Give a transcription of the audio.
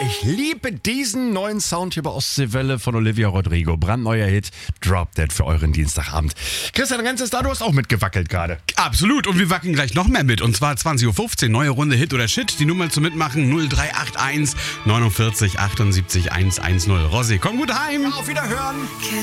Ich liebe diesen neuen Sound hier bei Ostseewelle von Olivia Rodrigo. Brandneuer Hit, Drop Dead für euren Dienstagabend. Christian Renz ist da, du hast auch mitgewackelt gerade. Absolut, und wir wackeln gleich noch mehr mit. Und zwar 20.15 Uhr, neue Runde Hit oder Shit. Die Nummer zum Mitmachen 0381 49 78 110. Rossi, komm gut heim. Auf Wiederhören.